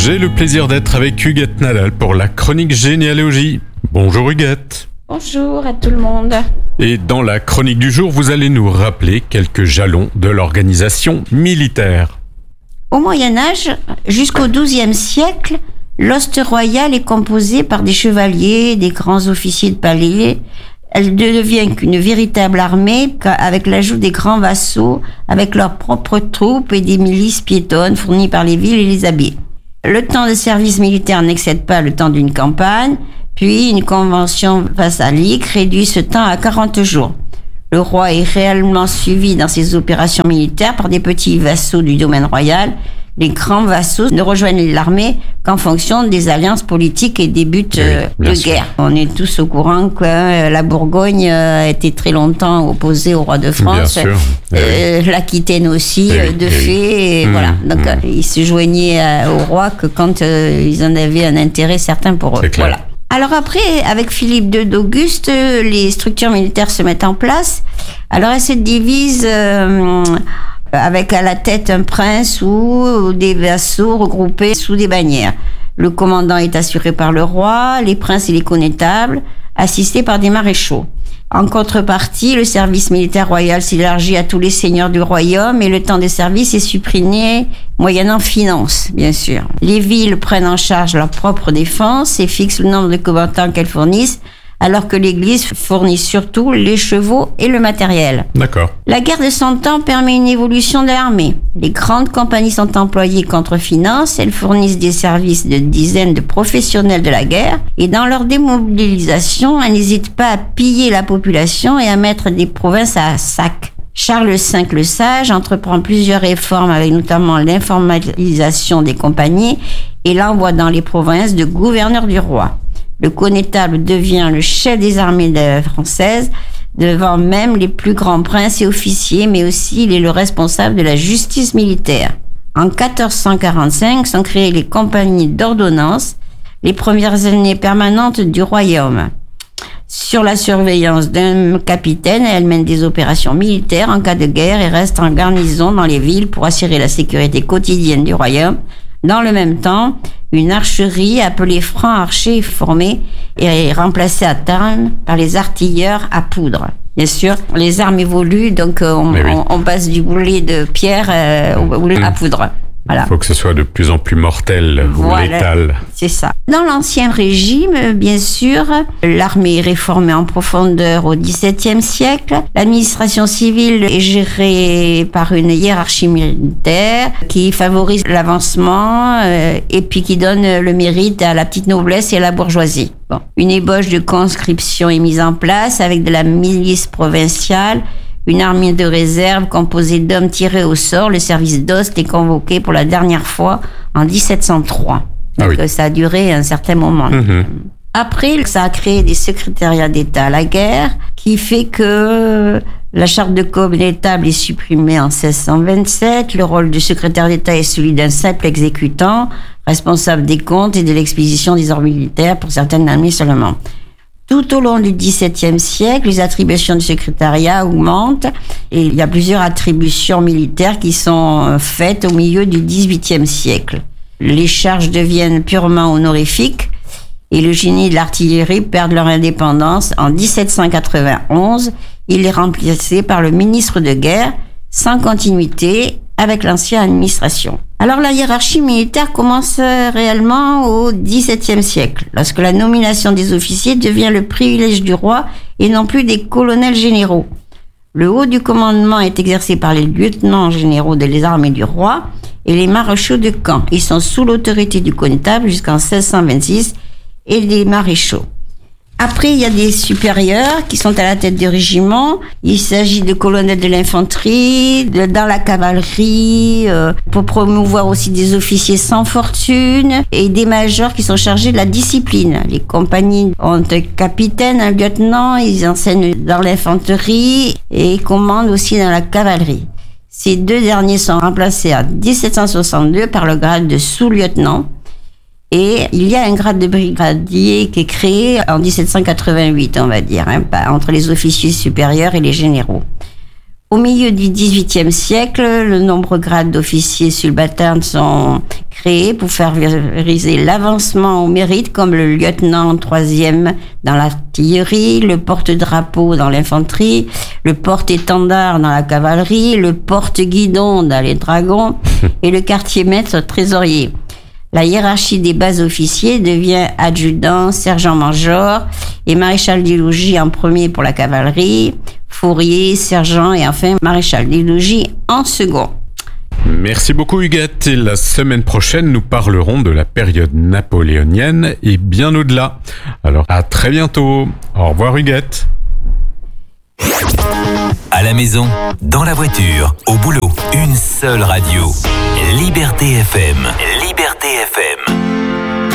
J'ai le plaisir d'être avec Huguette Nadal pour la chronique généalogie. Bonjour Huguette. Bonjour à tout le monde. Et dans la chronique du jour, vous allez nous rappeler quelques jalons de l'organisation militaire. Au Moyen-Âge, jusqu'au XIIe siècle, l'hoste royal est composé par des chevaliers, des grands officiers de palais. Elle ne devient qu'une véritable armée avec l'ajout des grands vassaux, avec leurs propres troupes et des milices piétonnes fournies par les villes et les abbés. Le temps de service militaire n'excède pas le temps d'une campagne, puis une convention vassalique réduit ce temps à 40 jours. Le roi est réellement suivi dans ses opérations militaires par des petits vassaux du domaine royal. Les grands vassaux ne rejoignent l'armée qu'en fonction des alliances politiques et des buts de guerre. On est tous au courant que la Bourgogne a été très longtemps opposée au roi de France. L'Aquitaine aussi, fait. Voilà. Donc, ils se joignaient au roi que quand ils en avaient un intérêt certain pour eux. C'est clair. Voilà. Alors après, avec Philippe II d'Auguste, les structures militaires se mettent en place. Alors elles se divisent avec à la tête un prince ou des vassaux regroupés sous des bannières. Le commandant est assuré par le roi, les princes et les connétables, assistés par des maréchaux. En contrepartie, le service militaire royal s'élargit à tous les seigneurs du royaume et le temps de service est supprimé moyennant finances, bien sûr. Les villes prennent en charge leur propre défense et fixent le nombre de combattants qu'elles fournissent, alors que l'Église fournit surtout les chevaux et le matériel. D'accord. La guerre de 100 ans permet une évolution de l'armée. Les grandes compagnies sont employées contre finance, elles fournissent des services de dizaines de professionnels de la guerre, et dans leur démobilisation, elles n'hésitent pas à piller la population et à mettre des provinces à sac. Charles V le Sage entreprend plusieurs réformes avec notamment l'informalisation des compagnies et l'envoi dans les provinces de gouverneurs du roi. Le connétable devient le chef des armées françaises, devant même les plus grands princes et officiers, mais aussi il est le responsable de la justice militaire. En 1445 sont créées les compagnies d'ordonnance, les premières années permanentes du royaume. Sur la surveillance d'un capitaine, elle mène des opérations militaires en cas de guerre et reste en garnison dans les villes pour assurer la sécurité quotidienne du royaume. Dans le même temps, une archerie appelée franc-archer est formée et est remplacée à terme par les artilleurs à poudre. Bien sûr, les armes évoluent, donc on passe du boulet de pierre au boulet à poudre. Voilà. Il faut que ce soit de plus en plus mortel ou létal. C'est ça. Dans l'Ancien Régime, bien sûr, l'armée est réformée en profondeur au XVIIe siècle. L'administration civile est gérée par une hiérarchie militaire qui favorise l'avancement et puis qui donne le mérite à la petite noblesse et à la bourgeoisie. Bon. Une ébauche de conscription est mise en place avec de la milice provinciale. Une armée de réserve composée d'hommes tirés au sort, le service d'Ost est convoqué pour la dernière fois en 1703. Donc ça a duré un certain moment. Après, ça a créé des secrétariats d'État à la guerre, qui fait que la charte de connétable est supprimée en 1627. Le rôle du secrétaire d'État est celui d'un simple exécutant, responsable des comptes et de l'expédition des ordres militaires pour certaines armées seulement. Tout au long du XVIIe siècle, les attributions du secrétariat augmentent et il y a plusieurs attributions militaires qui sont faites au milieu du XVIIIe siècle. Les charges deviennent purement honorifiques et le génie de l'artillerie perd leur indépendance. En 1791, il est remplacé par le ministre de guerre, sans continuité avec l'ancienne administration. Alors la hiérarchie militaire commence réellement au XVIIe siècle, lorsque la nomination des officiers devient le privilège du roi et non plus des colonels généraux. Le haut du commandement est exercé par les lieutenants généraux des armées du roi et les maréchaux de camp. Ils sont sous l'autorité du connétable jusqu'en 1626 et des maréchaux. Après, il y a des supérieurs qui sont à la tête du régiment. Il s'agit de colonels de l'infanterie, dans la cavalerie, pour promouvoir aussi des officiers sans fortune et des majors qui sont chargés de la discipline. Les compagnies ont un capitaine, un lieutenant, ils enseignent dans l'infanterie et commandent aussi dans la cavalerie. Ces deux derniers sont remplacés en 1762 par le grade de sous-lieutenant. Et il y a un grade de brigadier qui est créé en 1788, on va dire, entre les officiers supérieurs et les généraux. Au milieu du XVIIIe siècle, de nombreux grades d'officiers subalternes sont créés pour favoriser l'avancement au mérite, comme le lieutenant 3e dans l'artillerie, le porte-drapeau dans l'infanterie, le porte-étendard dans la cavalerie, le porte-guidon dans les dragons et le quartier-maître trésorier. La hiérarchie des bas officiers devient adjudant, sergent-major et maréchal des logis en premier pour la cavalerie, fourrier, sergent et enfin maréchal des logis en second. Merci beaucoup Huguette, et la semaine prochaine nous parlerons de la période napoléonienne et bien au-delà. Alors à très bientôt. Au revoir Huguette. À la maison, dans la voiture, au boulot, une seule radio. Liberté FM. Liberté FM.